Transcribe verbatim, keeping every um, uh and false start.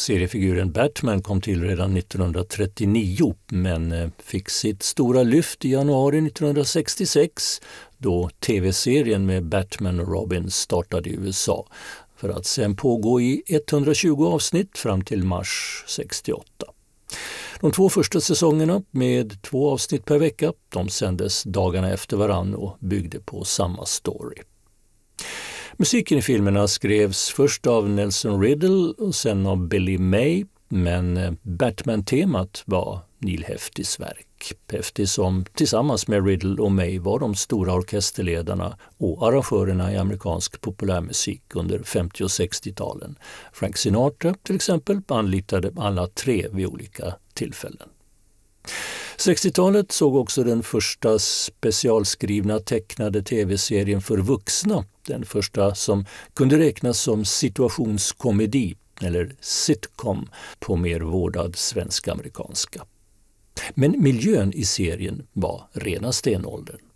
Seriefiguren Batman kom till redan nittonhundratrettionio men fick sitt stora lyft i januari nittonhundrasextiosex då tv-serien med Batman och Robin startade i U S A för att sen pågå i etthundratjugo avsnitt fram till mars sextioåtta. De två första säsongerna med två avsnitt per vecka de sändes dagarna efter varann och byggde på samma story. Musiken i filmerna skrevs först av Nelson Riddle och sen av Billy May, men Batman-temat var Neil Heftis verk. Hefti som tillsammans med Riddle och May var de stora orkesterledarna och arrangörerna i amerikansk populärmusik under femtio- och sextiotalen. Frank Sinatra till exempel anlitade alla tre vid olika tillfällen. sextiotalet såg också den första specialskrivna tecknade tv-serien för vuxna, den första som kunde räknas som situationskomedi eller sitcom på mer vårdad svensk-amerikanska. Men miljön i serien var rena stenåldern.